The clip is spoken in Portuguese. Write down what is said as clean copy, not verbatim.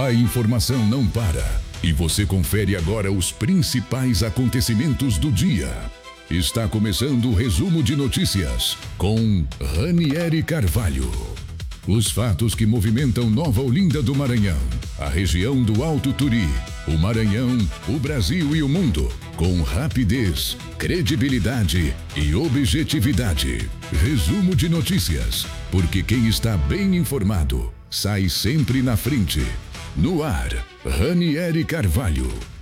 A informação não para e você confere agora os principais acontecimentos do dia. Está começando o resumo de notícias com Ranieri Carvalho. Os fatos que movimentam Nova Olinda do Maranhão, a região do Alto Turi, o Maranhão, o Brasil e o mundo, com rapidez, credibilidade e objetividade. Resumo de notícias, porque quem está bem informado sai sempre na frente. No ar, Ranieri Carvalho.